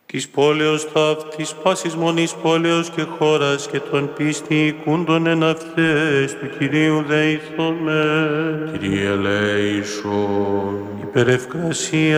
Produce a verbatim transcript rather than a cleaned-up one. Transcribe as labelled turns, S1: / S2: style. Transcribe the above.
S1: της πόλεως ταύτης, πάσης μονής πόλεως και χώρας και των πίστη οικούντων εν αυτές, του Κυρίου δεηθώμε.
S2: Κύριε ελέησον.
S1: Υπερευκρασία